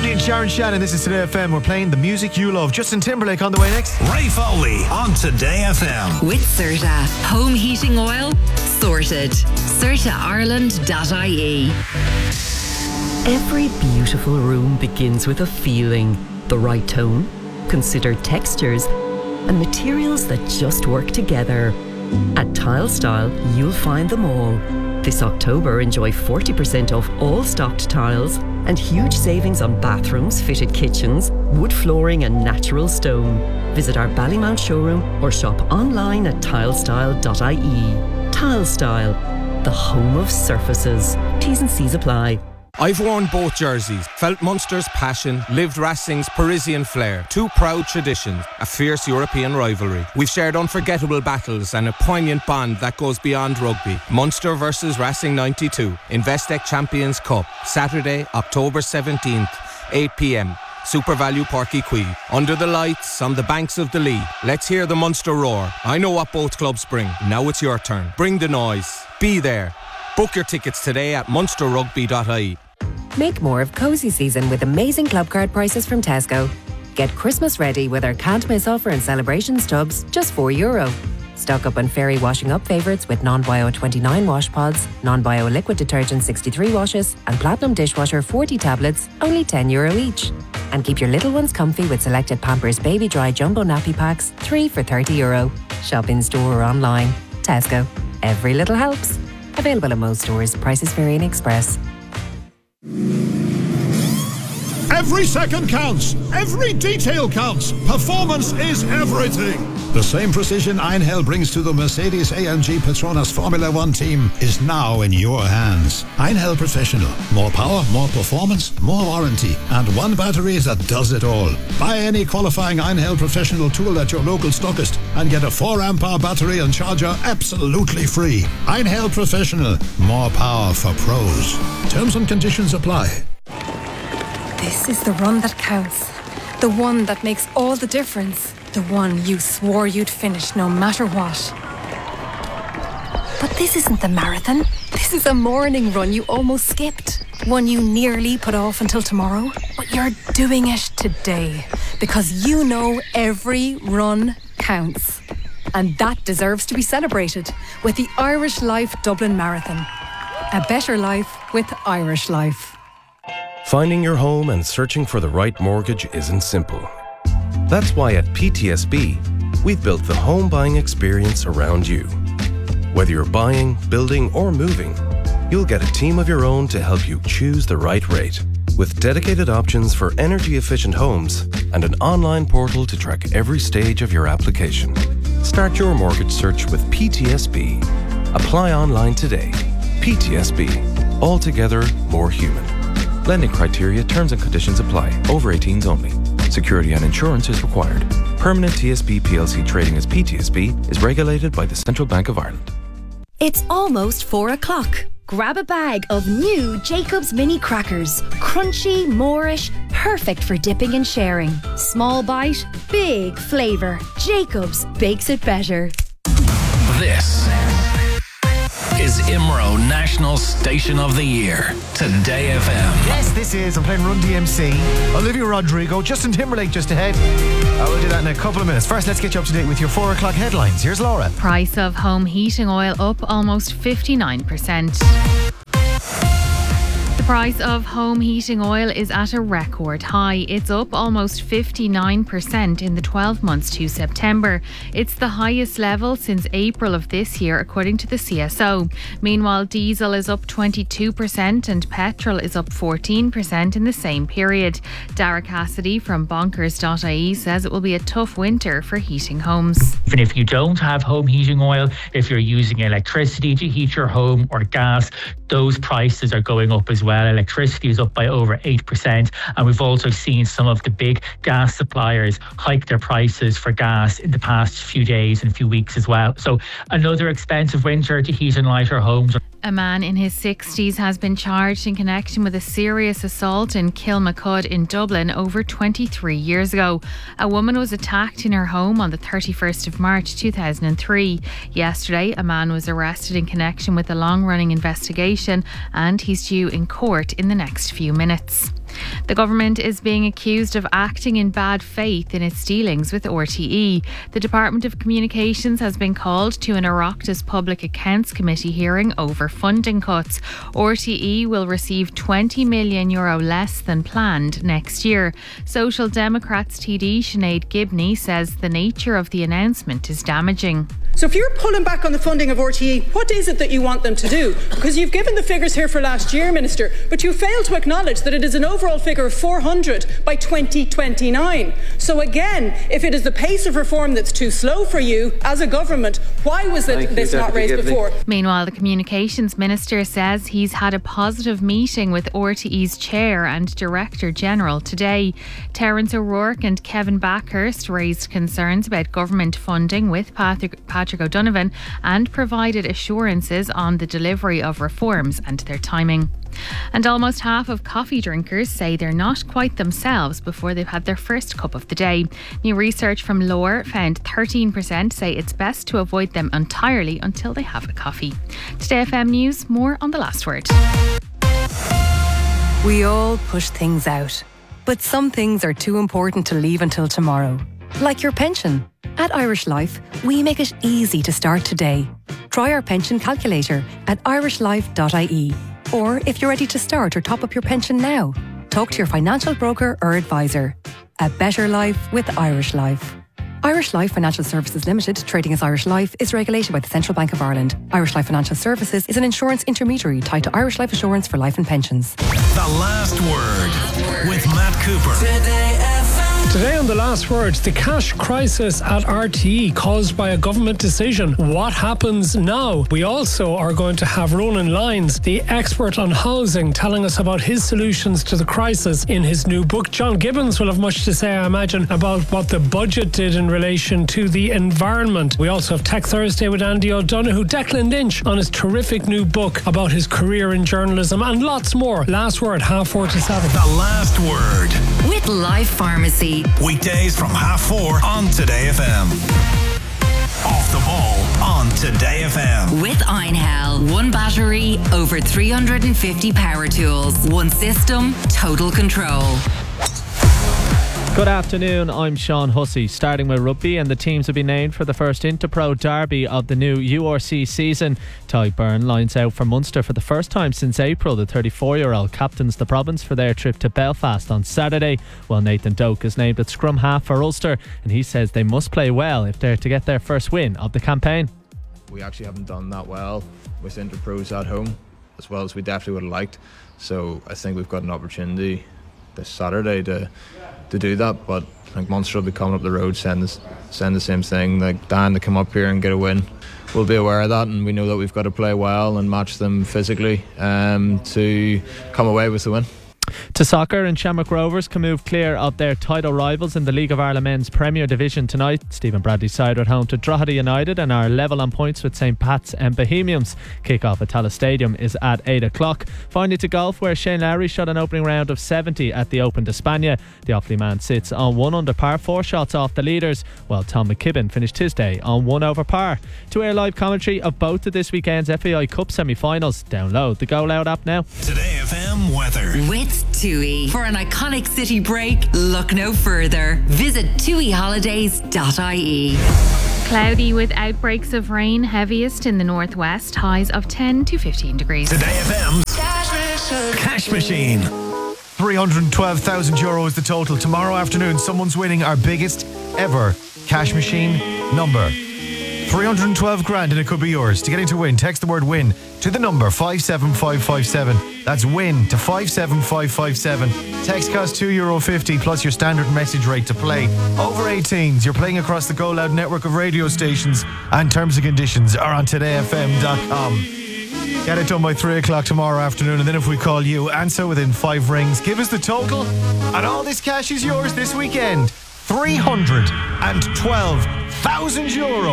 Foley and Sharon Shannon. This is Today FM. We're playing the music you love. Justin Timberlake on the way next. Ray Foley on Today FM. With Certa. Home heating oil sorted. CertaIreland.ie. Every beautiful room begins with a feeling. The right tone, considered textures, and materials that just work together. At Tile Style, you'll find them all. This October, enjoy 40% off all stocked tiles and huge savings on bathrooms, fitted kitchens, wood flooring and natural stone. Visit our Ballymount showroom or shop online at tilestyle.ie. Tile Style, the home of surfaces. T's and C's apply. I've worn both jerseys, felt Munster's passion, lived Racing's Parisian flair. Two proud traditions, a fierce European rivalry. We've shared unforgettable battles and a poignant bond that goes beyond rugby. Munster versus Racing 92, Investec Champions Cup, Saturday, October 17th, 8 p.m. Super Value Páirc Uí Chaoimh. Under the lights, on the banks of the Lee. Let's hear the Munster roar. I know what both clubs bring. Now it's your turn. Bring the noise. Be there. Book your tickets today at munsterrugby.ie. Make more of cosy season with amazing club card prices from Tesco. Get Christmas ready with our can't miss offer and celebrations tubs, just €4. Stock up on Fairy washing up favourites with non-bio 29 wash pods, non-bio liquid detergent 63 washes, and platinum dishwasher 40 tablets, only €10 each. And keep your little ones comfy with selected Pampers Baby Dry Jumbo Nappy Packs, 3 for €30. Shop in store or online. Tesco. Every little helps. Available at most stores. Prices vary in Express. Every second counts. Every detail counts. Performance is everything. The same precision Einhell brings to the Mercedes-AMG Petronas Formula One team is now in your hands. Einhell Professional. More power, more performance, more warranty, and one battery that does it all. Buy any qualifying Einhell Professional tool at your local stockist and get a 4-amp-hour battery and charger absolutely free. Einhell Professional. More power for pros. Terms and conditions apply. This is the run that counts. The one that makes all the difference. The one you swore you'd finish no matter what. But this isn't the marathon. This is a morning run you almost skipped. One you nearly put off until tomorrow. But you're doing it today. Because you know every run counts. And that deserves to be celebrated with the Irish Life Dublin Marathon. A better life with Irish Life. Finding your home and searching for the right mortgage isn't simple. That's why at PTSB, we've built the home buying experience around you. Whether you're buying, building, or moving, you'll get a team of your own to help you choose the right rate. With dedicated options for energy-efficient homes and an online portal to track every stage of your application. Start your mortgage search with PTSB. Apply online today. PTSB. Altogether more human. Lending criteria, terms and conditions apply. Over 18s only. Security and insurance is required. Permanent TSB PLC trading as PTSB is regulated by the Central Bank of Ireland. It's almost 4 o'clock. Grab a bag of new Jacob's Mini Crackers. Crunchy, Moorish, perfect for dipping and sharing. Small bite, big flavour. Jacob's bakes it better. This is IMRO National Station of the Year. Today FM. Yes, this is. I'm playing Run DMC. Olivia Rodrigo, Justin Timberlake just ahead. We'll do that in a couple of minutes. First, let's get you up to date with your 4 o'clock headlines. Here's Laura. Price of home heating oil up almost 59%. The price of home heating oil is at a record high. It's up almost 59% in the 12 months to September. It's the highest level since April of this year, according to the CSO. Meanwhile, diesel is up 22% and petrol is up 14% in the same period. Dara Cassidy from bonkers.ie says it will be a tough winter for heating homes. Even if you don't have home heating oil, if you're using electricity to heat your home or gas, those prices are going up as well. Electricity is up by over 8%, and we've also seen some of the big gas suppliers hike their prices for gas in the past few days and few weeks as well. So another expensive winter to heat and light our homes. A man in his 60s has been charged in connection with a serious assault in Kilmacud in Dublin over 23 years ago. A woman was attacked in her home on the 31st of March 2003. Yesterday, a man was arrested in connection with a long-running investigation and he's due in court in the next few minutes. The government is being accused of acting in bad faith in its dealings with RTE. The Department of Communications has been called to an Oireachtas Public Accounts Committee hearing over funding cuts. RTE will receive €20 million less than planned next year. Social Democrats TD Sinead Gibney says the nature of the announcement is damaging. So if you're pulling back on the funding of RTE, what is it that you want them to do? Because you've given the figures here for last year, Minister, but you fail to acknowledge that it is an overall figure of 400 by 2029. So again, if it is the pace of reform that's too slow for you as a government, why was this not raised before? Meanwhile, the Communications Minister says he's had a positive meeting with RTE's Chair and Director General today. Terence O'Rourke and Kevin Backhurst raised concerns about government funding with Patrick O'Donovan and provided assurances on the delivery of reforms and their timing. And almost half of coffee drinkers say they're not quite themselves before they've had their first cup of the day. New research from Lower found 13% say it's best to avoid them entirely until they have a coffee. Today FM News, more on The Last Word. We all push things out, but some things are too important to leave until tomorrow. Like your pension. At Irish Life, we make it easy to start today. Try our pension calculator at irishlife.ie. Or if you're ready to start or top up your pension now, talk to your financial broker or advisor. A better life with Irish Life. Irish Life Financial Services Limited, trading as Irish Life, is regulated by the Central Bank of Ireland. Irish Life Financial Services is an insurance intermediary tied to Irish Life Assurance for life and pensions. The Last Word with Matt Cooper. Today on The Last Word, the cash crisis at RTE caused by a government decision. What happens now? We also are going to have Ronan Lyons, the expert on housing, telling us about his solutions to the crisis in his new book. John Gibbons will have much to say, I imagine, about what the budget did in relation to the environment. We also have Tech Thursday with Andy O'Donoghue, Declan Lynch on his terrific new book about his career in journalism, and lots more. Last Word, 4:30. The Last Word with Life Pharmacy. Weekdays from 4:30 on Today FM. Off the Ball on Today FM. With Einhell. One battery, over 350 power tools. One system, total control. Good afternoon, I'm Sean Hussey. Starting with rugby, and the teams have been named for the first Interpro derby of the new URC season. Ty Byrne lines out for Munster for the first time since April. The 34-year-old captains the province for their trip to Belfast on Saturday, while Nathan Doak is named at scrum half for Ulster, and he says they must play well if they're to get their first win of the campaign. We actually haven't done that well with Interpros at home, as well as we definitely would have liked. So I think we've got an opportunity this Saturday to do that, but I think Munster will be coming up the road saying the same thing, like Dan, to come up here and get a win. We'll be aware of that, and we know that we've got to play well and match them physically to come away with the win. To soccer, and Shamrock Rovers can move clear of their title rivals in the League of Ireland Men's Premier Division tonight. Stephen Bradley's side are at home to Drogheda United and are level on points with St Pat's and Bohemians. Kick-off at Tallaght Stadium is at 8 o'clock. Finally to golf, where Shane Lowry shot an opening round of 70 at the Open d'Espagne. The Offaly man sits on 1 under par, 4 shots off the leaders, while Tom McKibben finished his day on 1 over par. To air live commentary of both of this weekend's FAI Cup semi-finals, download the Go Loud app now. Today FM weather. With TUI. For an iconic city break, look no further. Visit tuiholidays.ie. Cloudy with outbreaks of rain, heaviest in the northwest, highs of 10 to 15 degrees. Today FM's Cash Machine. €312,000 is the total. Tomorrow afternoon, someone's winning our biggest ever cash machine number. 312 grand, and it could be yours. To get into win, text the word win to the number 57557. That's win to 57557. Text costs €2.50 plus your standard message rate to play. Over 18s, you're playing across the Go Loud network of radio stations, and terms and conditions are on todayfm.com. Get it done by 3 o'clock tomorrow afternoon, and then if we call you, answer within 5 rings. Give us the total, and all this cash is yours this weekend. €312,000.